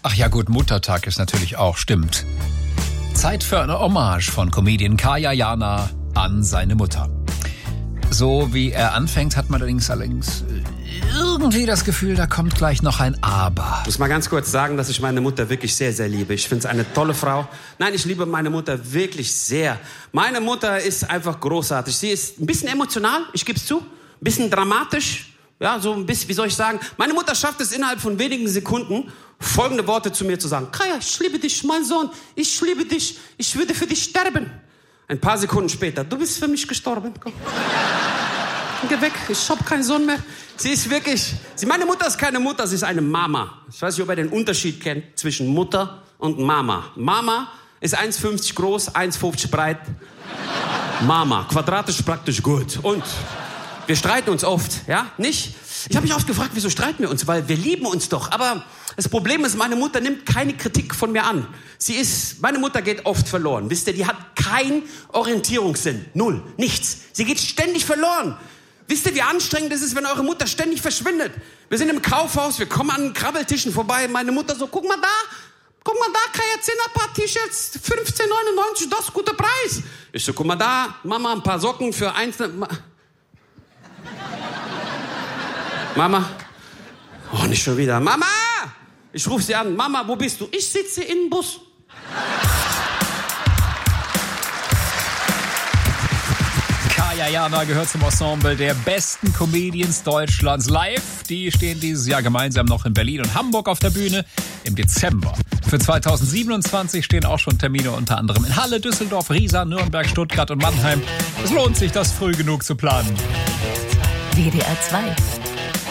Ach ja gut, Muttertag ist natürlich auch, stimmt. Zeit für eine Hommage von Comedian Kaya Jana an seine Mutter. So wie er anfängt, hat man allerdings irgendwie das Gefühl, da kommt gleich noch ein Aber. Ich muss mal ganz kurz sagen, dass ich meine Mutter wirklich sehr, sehr liebe. Ich finde es eine tolle Frau. Nein, ich liebe meine Mutter wirklich sehr. Meine Mutter ist einfach großartig. Sie ist ein bisschen emotional, ich gebe es zu. Ein bisschen dramatisch. Ja, so ein bisschen, wie soll ich sagen? Meine Mutter schafft es innerhalb von wenigen Sekunden, folgende Worte zu mir zu sagen. Kaya, ich liebe dich, mein Sohn. Ich liebe dich. Ich würde für dich sterben. Ein paar Sekunden später, du bist für mich gestorben. Komm. Geh weg, ich hab keinen Sohn mehr. Sie ist wirklich, meine Mutter ist keine Mutter, sie ist eine Mama. Ich weiß nicht, ob ihr den Unterschied kennt zwischen Mutter und Mama. Mama ist 1,50 groß, 1,50 breit. Mama, quadratisch praktisch gut. Und wir streiten uns oft, ja? Nicht? Ich habe mich oft gefragt, wieso streiten wir uns? Weil wir lieben uns doch. Aber das Problem ist, meine Mutter nimmt keine Kritik von mir an. Meine Mutter geht oft verloren. Wisst ihr, die hat keinen Orientierungssinn. Null, nichts. Sie geht ständig verloren. Wisst ihr, wie anstrengend es ist, wenn eure Mutter ständig verschwindet? Wir sind im Kaufhaus, wir kommen an Krabbeltischen vorbei. Meine Mutter so, guck mal da, Kaya, 10er Paar T-Shirts, 15,99, das ist guter Preis. Ich so, guck mal da, Mama, ein paar Socken für Mama, oh, nicht schon wieder. Mama! Ich rufe sie an. Mama, wo bist du? Ich sitze im Bus. Kaya Jana gehört zum Ensemble der besten Comedians Deutschlands live. Die stehen dieses Jahr gemeinsam noch in Berlin und Hamburg auf der Bühne im Dezember. Für 2027 stehen auch schon Termine unter anderem in Halle, Düsseldorf, Riesa, Nürnberg, Stuttgart und Mannheim. Es lohnt sich, das früh genug zu planen. WDR 2